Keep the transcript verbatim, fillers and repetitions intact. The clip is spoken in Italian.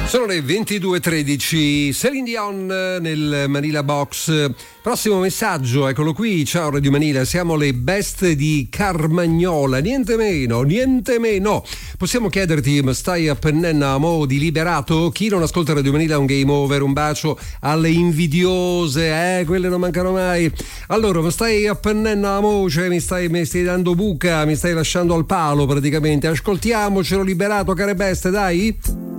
Sono le ventidue e tredici, Celine Dion nel Manila Box. Prossimo messaggio, eccolo qui. Ciao Radio Manila, siamo le best di Carmagnola, niente meno, niente meno. Possiamo chiederti, ma stai a pennenna mo di Liberato? Chi non ascolta Radio Manila è un game over, un bacio alle invidiose, eh, quelle non mancano mai. Allora, ma stai a pennenna mo, cioè mi stai, mi stai dando buca, mi stai lasciando al palo praticamente. Ascoltiamocelo Liberato, care beste, dai.